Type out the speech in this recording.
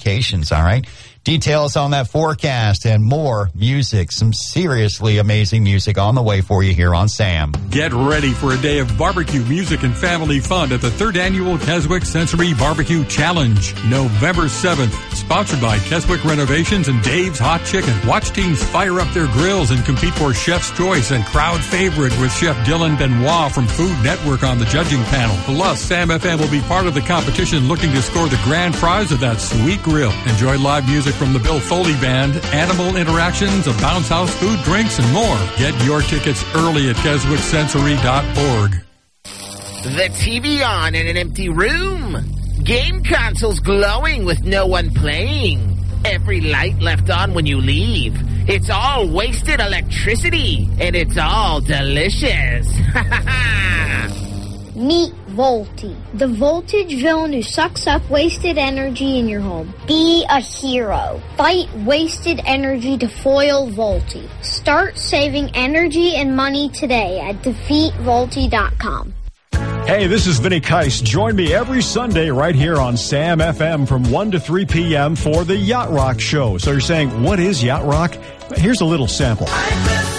vacations, all right? Details on that forecast and more music, some seriously amazing music on the way for you here on Sam. Get ready for a day of barbecue music and family fun at the 3rd Annual Keswick Sensory Barbecue Challenge, November 7th. Sponsored by Keswick Renovations and Dave's Hot Chicken. Watch teams fire up their grills and compete for Chef's Choice and Crowd Favorite with Chef Dylan Benoit from Food Network on the judging panel. Plus, Sam FM will be part of the competition looking to score the grand prize of that sweet grill. Enjoy live music from the Bill Foley Band, animal interactions, a bounce house, food, drinks, and more. Get your tickets early at KeswickSensory.org. The TV on in an empty room. Game consoles glowing with no one playing. Every light left on when you leave. It's all wasted electricity, and it's all delicious. Meet Volty, the voltage villain who sucks up wasted energy in your home. Be a hero. Fight wasted energy to foil Volty. Start saving energy and money today at defeatvolty.com. Hey, this is Vinny Keiss. Join me every Sunday right here on Sam FM from 1 to 3 p.m. for the Yacht Rock Show. So you're saying, what is Yacht Rock? Here's a little sample.